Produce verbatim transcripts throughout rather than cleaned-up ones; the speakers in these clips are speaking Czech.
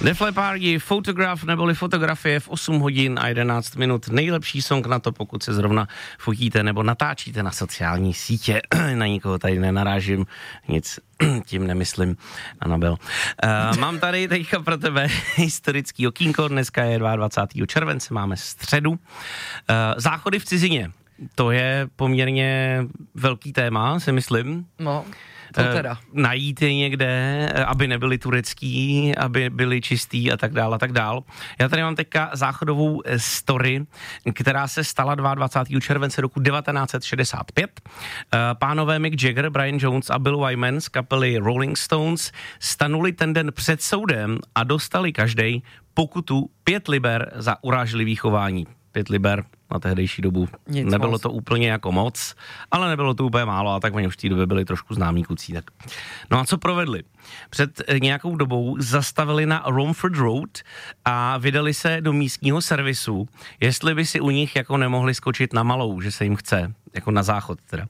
Def Leppard, Photograph neboli fotografie v osm hodin a jedenáct minut. Nejlepší song na to, pokud se zrovna fotíte nebo natáčíte na sociální sítě. Na nikoho tady nenarážím, nic tím nemyslím, Anabel. Uh, mám tady teďka pro tebe historický okýnko, dneska je dvacátého druhého července, máme středu. Uh, záchody v cizině, to je poměrně velký téma, si myslím. No. To teda. Uh, najít je někde, aby nebyly turecký, aby byly čistý a tak dál a tak dál. Já tady mám teďka záchodovou story, která se stala dvacátého druhého července roku devatenáct set šedesát pět. Uh, pánové Mick Jagger, Brian Jones a Bill Wyman z kapely Rolling Stones stanuli ten den před soudem a dostali každej pokutu pět liber za urážlivý chování. Pět liber na tehdejší dobu. Nic nebylo moc. to úplně jako moc, ale nebylo to úplně málo a tak oni už v té době byli trošku známí kucí. Tak. No a co provedli? Před nějakou dobou zastavili na Romford Road a vydali se do místního servisu, jestli by si u nich jako nemohli skočit na malou, že se jim chce, jako na záchod teda.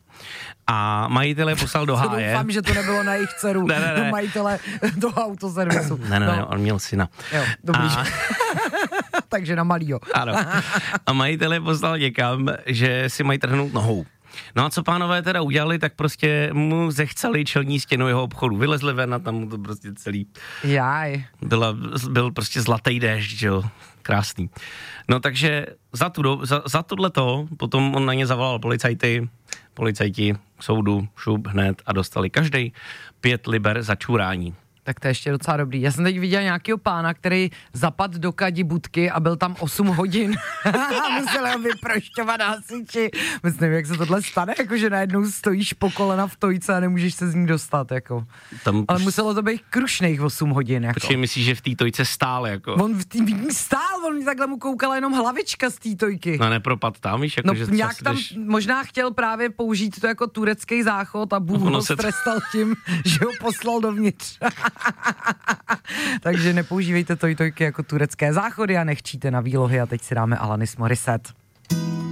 A majitele poslal do háje. Doufám, že to nebylo na jejich dceru, ne, ne, ne. do majitele do autoservisu. Ne, ne, no. ne, on měl syna. Jo, dobrý. A... Takže na malýho. Ano. A majitel je poslal někam, že si mají trhnout nohou. No a co pánové teda udělali, tak prostě mu zechceli čelní stěnu jeho obchodu. Vylezli ven a tam mu to prostě celý... Jaj. Byla, byl prostě zlatý déšť, že jo. Krásný. No takže za, tu do, za, za tohleto potom on na ně zavolal policajty, policajti k soudu, šup hned a dostali každej pět liber za čurání. Tak to je ještě docela dobrý. Já jsem teď viděl nějakýho pána, který zapadl do kadi budky a byl tam osm hodin. Musel ho vyprošťovat hasiči. Myslím, jak se tohle stane, jakože najednou stojíš po kolena v tojce a nemůžeš se z ní dostat, jako. Tam Ale muselo to být krušných osm hodin, jako. Počkej, myslíš, že v té tojce stál, jako? On v tým stál, on takhle mu koukala jenom hlavička z té tojky. No nepropad tam, víš, jako, No že nějak tam jdeš... možná chtěl právě použít to jako turecký záchod a Bůh Ono ho se to- strestal tím, že ho poslal dovnitř. Takže nepoužívejte tojtojky jako turecké záchody a nechčíte na výlohy a teď si dáme Alanis Morissette.